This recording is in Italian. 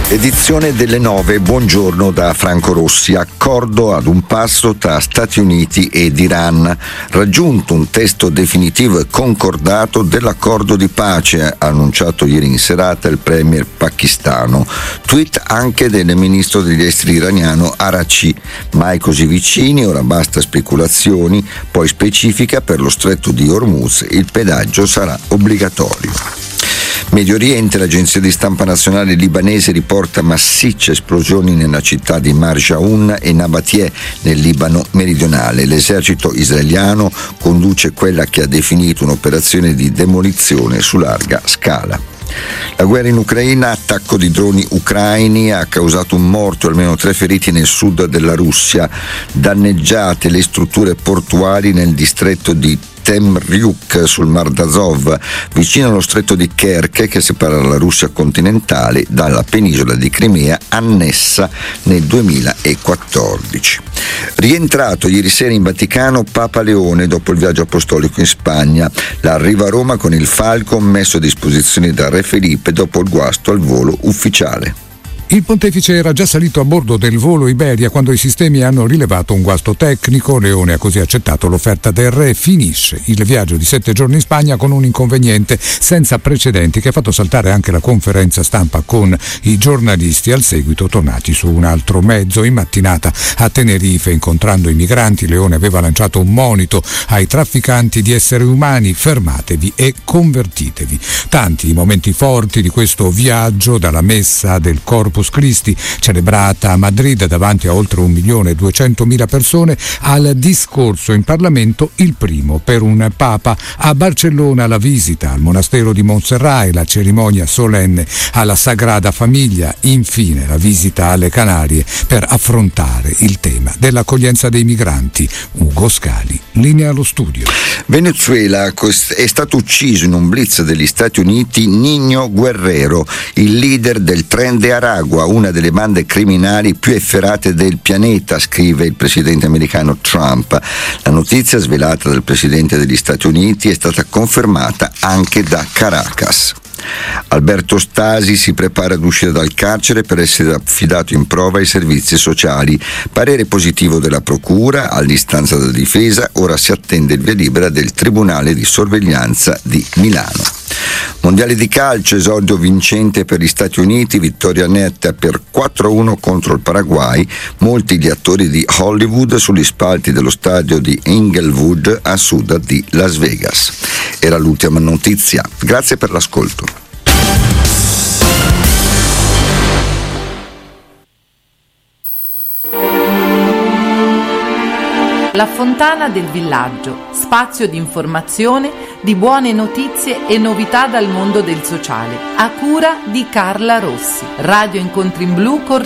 Edizione delle 9, buongiorno da Franco Rossi. Accordo ad un passo tra Stati Uniti ed Iran. Raggiunto un testo definitivo e concordato dell'accordo di pace, ha annunciato ieri in serata il premier pakistano. Tweet anche del ministro degli esteri iraniano Araghchi. Mai così vicini, ora basta speculazioni, poi specifica per lo stretto di Hormuz il pedaggio sarà obbligatorio. Medio Oriente, l'agenzia di stampa nazionale libanese riporta massicce esplosioni nella città di Marjaoun e Nabatie nel Libano meridionale. L'esercito israeliano conduce quella che ha definito un'operazione di demolizione su larga scala. La guerra in Ucraina, attacco di droni ucraini, ha causato un morto e almeno 3 feriti nel sud della Russia. Danneggiate le strutture portuali nel distretto di Temryuk sul Mar d'Azov, vicino allo stretto di Kerch che separa la Russia continentale dalla penisola di Crimea annessa nel 2014. Rientrato ieri sera in Vaticano Papa Leone dopo il viaggio apostolico in Spagna. L'arrivo a Roma con il Falcon messo a disposizione da Re Felipe dopo il guasto al volo ufficiale. Il pontefice era già salito a bordo del volo Iberia quando i sistemi hanno rilevato un guasto tecnico. Leone ha così accettato l'offerta del re. Finisce il viaggio di 7 giorni in Spagna con un inconveniente senza precedenti che ha fatto saltare anche la conferenza stampa con i giornalisti, al seguito tornati su un altro mezzo. In mattinata a Tenerife, incontrando i migranti, Leone aveva lanciato un monito ai trafficanti di esseri umani: fermatevi e convertitevi. Tanti i momenti forti di questo viaggio, dalla messa del Corpus Christi celebrata a Madrid davanti a oltre 1.200.000 persone, al discorso in Parlamento, il primo per un Papa. A Barcellona la visita al monastero di Montserrat e la cerimonia solenne alla Sagrada Famiglia, infine la visita alle Canarie per affrontare il tema dell'accoglienza dei migranti. Ugo Scali, linea allo studio. Venezuela, è stato ucciso in un blitz degli Stati Uniti Niño Guerrero, il leader del Tren de Aragua, una delle bande criminali più efferate del pianeta, scrive il presidente americano Trump. La notizia, svelata dal presidente degli Stati Uniti, è stata confermata anche da Caracas. Alberto Stasi si prepara ad uscire dal carcere per essere affidato in prova ai servizi sociali. Parere positivo della procura all'istanza della difesa. Ora si attende il via libera del Tribunale di Sorveglianza di Milano. Mondiale di calcio, esordio vincente per gli Stati Uniti, vittoria netta per 4-1 contro il Paraguay. Molti gli attori di Hollywood sugli spalti dello stadio di Inglewood a sud di Las Vegas. Era l'ultima notizia. Grazie per l'ascolto. La Fontana del Villaggio, spazio di informazione, di buone notizie e novità dal mondo del sociale, a cura di Carla Rossi. Radio Incontri in Blu